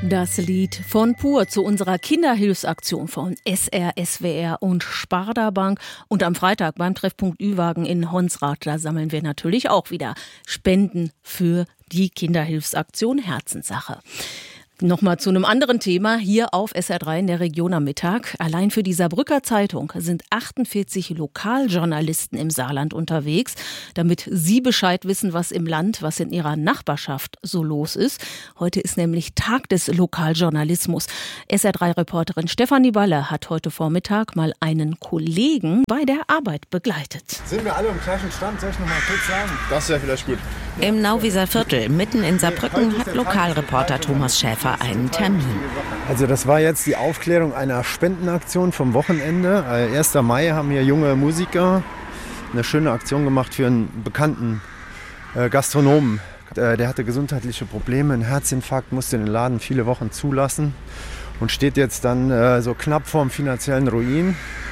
Das Lied von Pur zu unserer Kinderhilfsaktion von SR, SWR und Sparda Bank. Und am Freitag beim Treffpunkt Ü-Wagen in Honsrad, da sammeln wir natürlich auch wieder Spenden für die Kinderhilfsaktion Herzenssache. Nochmal zu einem anderen Thema hier auf SR3 in der Region am Mittag. Allein für die Saarbrücker Zeitung sind 48 Lokaljournalisten im Saarland unterwegs, damit Sie Bescheid wissen, was im Land, was in Ihrer Nachbarschaft so los ist. Heute ist nämlich Tag des Lokaljournalismus. SR3-Reporterin Stefanie Baller hat heute Vormittag mal einen Kollegen bei der Arbeit begleitet. Sind wir alle im gleichen Stand? Soll ich noch mal kurz sagen? Das wäre vielleicht gut. Im Nauwieser Viertel, mitten in Saarbrücken, hat Lokalreporter Thomas Schäfer einen Termin. Also das war jetzt die Aufklärung einer Spendenaktion vom Wochenende. 1. Mai haben hier junge Musiker eine schöne Aktion gemacht für einen bekannten Gastronomen. Der hatte gesundheitliche Probleme, einen Herzinfarkt, musste den Laden viele Wochen zulassen und steht jetzt dann so knapp vorm finanziellen Ruin.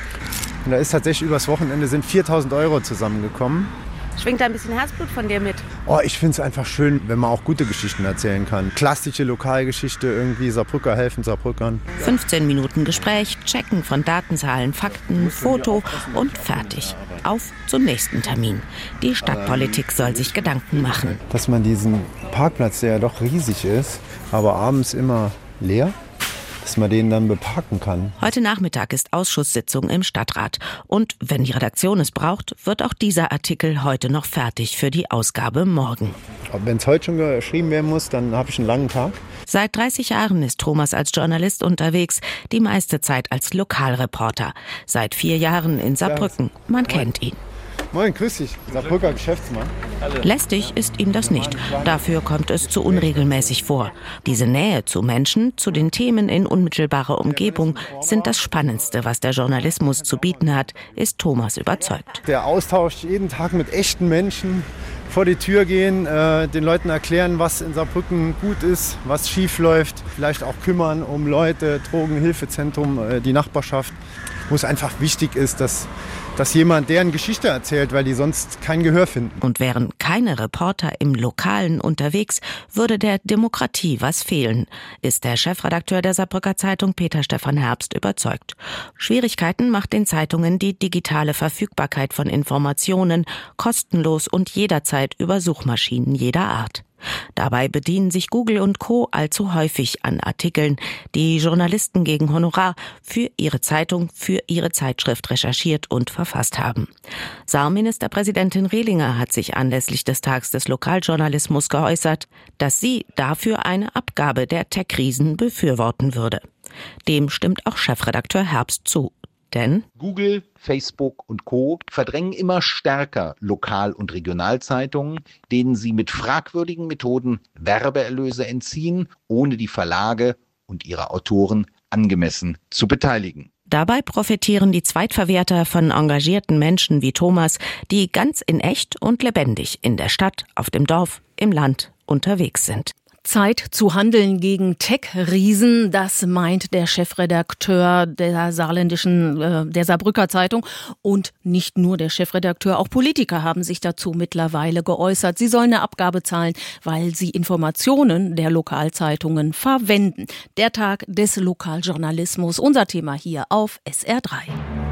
Und da ist tatsächlich übers Wochenende sind 4.000 € zusammengekommen. Schwingt da ein bisschen Herzblut von dir mit? Oh, ich finde es einfach schön, wenn man auch gute Geschichten erzählen kann. Klassische Lokalgeschichte, irgendwie Saarbrücker helfen Saarbrückern. 15 Minuten Gespräch, Checken von Datenzahlen, Fakten, Foto und fertig. Auf zum nächsten Termin. Die Stadtpolitik soll sich Gedanken machen. Dass man diesen Parkplatz, der ja doch riesig ist, aber abends immer leer, dass man den dann beparken kann. Heute Nachmittag ist Ausschusssitzung im Stadtrat. Und wenn die Redaktion es braucht, wird auch dieser Artikel heute noch fertig für die Ausgabe morgen. Wenn es heute schon geschrieben werden muss, dann habe ich einen langen Tag. Seit 30 Jahren ist Thomas als Journalist unterwegs, die meiste Zeit als Lokalreporter. Seit 4 Jahren in Saarbrücken. Man kennt ihn. Moin, grüß dich. Saarbrücker Geschäftsmann. Lästig ist ihm das nicht. Dafür kommt es zu unregelmäßig vor. Diese Nähe zu Menschen, zu den Themen in unmittelbarer Umgebung sind das Spannendste, was der Journalismus zu bieten hat, ist Thomas überzeugt. Der Austausch jeden Tag mit echten Menschen, vor die Tür gehen, den Leuten erklären, was in Saarbrücken gut ist, was schief läuft, vielleicht auch kümmern um Leute, Drogenhilfezentrum, die Nachbarschaft, wo es einfach wichtig ist, dass jemand deren Geschichte erzählt, weil die sonst kein Gehör finden. Und wären keine Reporter im Lokalen unterwegs, würde der Demokratie was fehlen, ist der Chefredakteur der Saarbrücker Zeitung Peter Stefan Herbst überzeugt. Schwierigkeiten macht den Zeitungen die digitale Verfügbarkeit von Informationen, kostenlos und jederzeit über Suchmaschinen jeder Art. Dabei bedienen sich Google und Co. allzu häufig an Artikeln, die Journalisten gegen Honorar für ihre Zeitung, für ihre Zeitschrift recherchiert und verfasst haben. Saarministerpräsidentin Rehlinger hat sich anlässlich des Tags des Lokaljournalismus geäußert, dass sie dafür eine Abgabe der Tech-Riesen befürworten würde. Dem stimmt auch Chefredakteur Herbst zu. Denn Google, Facebook und Co. verdrängen immer stärker Lokal- und Regionalzeitungen, denen sie mit fragwürdigen Methoden Werbeerlöse entziehen, ohne die Verlage und ihre Autoren angemessen zu beteiligen. Dabei profitieren die Zweitverwerter von engagierten Menschen wie Thomas, die ganz in echt und lebendig in der Stadt, auf dem Dorf, im Land unterwegs sind. Zeit zu handeln gegen Tech-Riesen, das meint der Chefredakteur der Saarbrücker Zeitung. Und nicht nur der Chefredakteur, auch Politiker haben sich dazu mittlerweile geäußert. Sie sollen eine Abgabe zahlen, weil sie Informationen der Lokalzeitungen verwenden. Der Tag des Lokaljournalismus, unser Thema hier auf SR3.